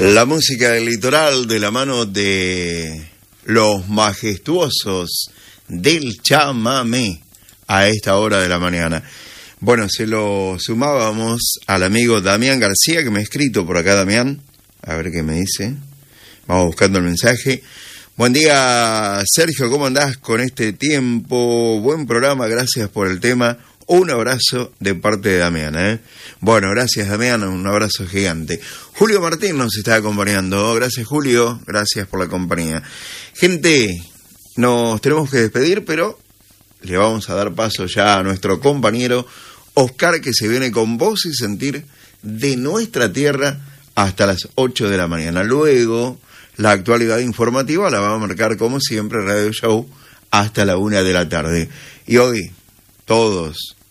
La música del litoral de la mano de los majestuosos del chamamé a esta hora de la mañana. Bueno, se lo sumábamos al amigo Damián García, que me ha escrito por acá, Damián. A ver qué me dice. Vamos buscando el mensaje. Buen día, Sergio, ¿cómo andás con este tiempo? Buen programa, gracias por el tema. Un abrazo de parte de Damián, Bueno, gracias, Damián, un abrazo gigante. Julio Martín nos está acompañando. Gracias, Julio, gracias por la compañía. Gente, nos tenemos que despedir, pero le vamos a dar paso ya a nuestro compañero Oscar, que se viene con Voz y Sentir de nuestra tierra hasta las 8 de la mañana. Luego, la actualidad informativa la va a marcar, como siempre, Radio Show hasta la 1 de la tarde. Y hoy, todos